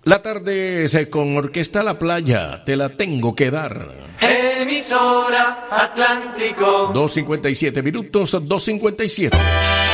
La tarde con Orquesta La Playa, te la tengo que dar. Emisora Atlántico. 2:57 minutos, 2:57.